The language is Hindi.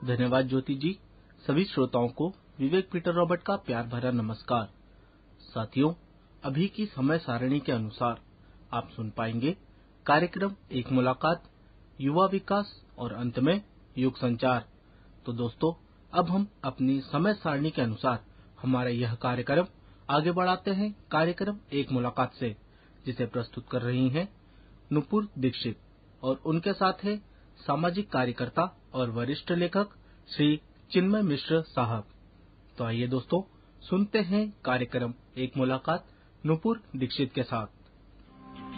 धन्यवाद ज्योति जी। सभी श्रोताओं को विवेक पीटर रॉबर्ट का प्यार भरा नमस्कार। साथियों, अभी की समय सारणी के अनुसार आप सुन पाएंगे कार्यक्रम एक मुलाकात, युवा विकास और अंत में युग संचार। तो दोस्तों, अब हम अपनी समय सारणी के अनुसार हमारा यह कार्यक्रम आगे बढ़ाते हैं कार्यक्रम एक मुलाकात से, जिसे प्रस्तुत कर रही हैं नुपुर दीक्षित और उनके साथ है सामाजिक कार्यकर्ता और वरिष्ठ लेखक श्री चिन्मय मिश्र साहब। तो आइए दोस्तों, सुनते हैं कार्यक्रम एक मुलाकात नुपुर दीक्षित के साथ।